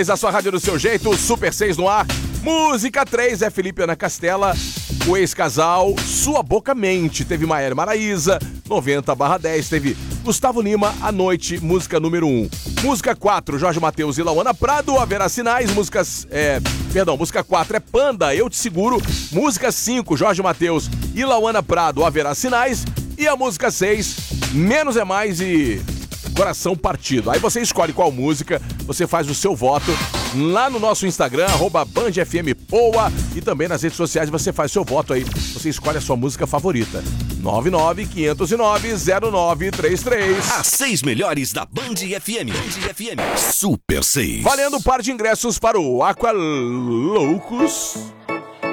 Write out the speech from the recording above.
2, a sua rádio do seu jeito, Super 6 no ar. Música 3 é Felipe Ana Castela, o ex-casal, Sua Boca Mente. Teve Maiara Maraíza, 90/10. Teve Gustavo Lima, A Noite, música número 1. Música 4, Jorge Mateus e Lauana Prado, Haverá Sinais. Música 4 é Panda, Eu Te Seguro. Música 5, Jorge Mateus e Lauana Prado, Haverá Sinais. E a música 6, Menos é Mais e Coração Partido. Aí você escolhe qual música, você faz o seu voto lá no nosso Instagram, @BandFMPoa, e também nas redes sociais você faz seu voto aí. Você escolhe a sua música favorita. 995090933. As 6 melhores da Band FM. Super 6. Valendo um par de ingressos para o Aqua Loucos.